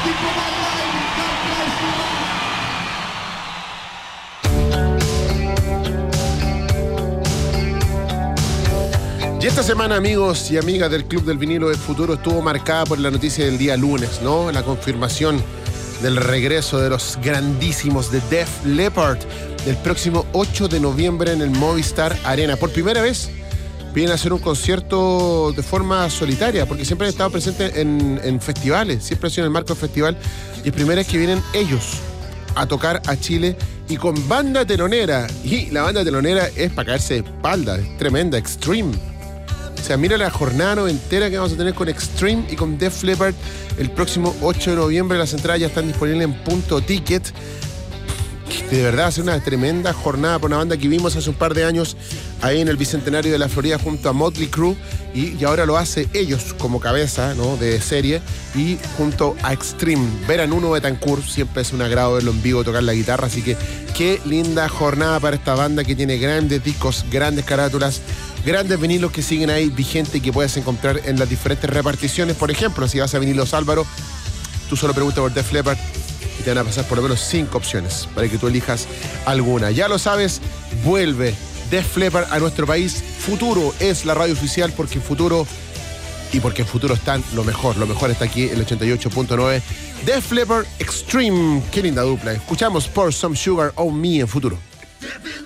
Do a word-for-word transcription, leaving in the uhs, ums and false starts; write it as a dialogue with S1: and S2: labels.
S1: Y esta semana, amigos y amigas del Club del Vinilo del Futuro, estuvo marcada por la noticia del día lunes, ¿no? La confirmación del regreso de los grandísimos de Def Leppard el próximo ocho de noviembre en el Movistar Arena. Por primera vez vienen a hacer un concierto de forma solitaria, porque siempre han estado presentes en, en festivales, siempre han sido en el marco del festival, y es primera vez que vienen ellos a tocar a Chile y con banda telonera. Y la banda telonera es para caerse de espalda, es tremenda, Extreme. O sea, mira la jornada entera que vamos a tener con Extreme y con Def Leppard el próximo ocho de noviembre. Las entradas ya están disponibles en Punto Ticket. De verdad, va a ser una tremenda jornada por una banda que vimos hace un par de años ahí en el Bicentenario de la Florida junto a Motley Crue, y, y ahora lo hace ellos como cabeza, ¿no?, de serie, y junto a Extreme. Ver a Nuno Betancourt siempre es un agrado verlo en vivo tocar la guitarra, así que qué linda jornada para esta banda que tiene grandes discos, grandes carátulas, grandes vinilos que siguen ahí vigentes y que puedes encontrar en las diferentes reparticiones. Por ejemplo, si vas a Vinilos Álvaro, tú solo preguntas por Def Leppard y te van a pasar por lo menos cinco opciones para que tú elijas alguna. Ya lo sabes, vuelve Def Leppard a nuestro país. Futuro es la radio oficial, porque en Futuro, y porque en Futuro están lo mejor, lo mejor está aquí en el ochenta y ocho punto nueve. Def Leppard Extreme, qué linda dupla. Escuchamos Pour Some Sugar on Me en Futuro.